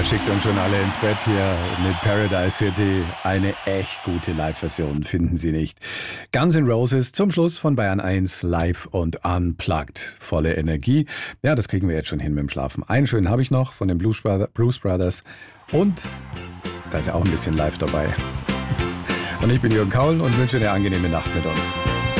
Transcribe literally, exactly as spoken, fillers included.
Er schickt uns schon alle ins Bett hier mit Paradise City. Eine echt gute Live-Version, finden Sie nicht? Guns N' Roses zum Schluss von Bayern eins, live und unplugged. Volle Energie. Ja, das kriegen wir jetzt schon hin mit dem Schlafen. Einen schönen habe ich noch von den Blues Brothers. Und da ist ja auch ein bisschen live dabei. Und ich bin Jürgen Kaul und wünsche eine angenehme Nacht mit uns.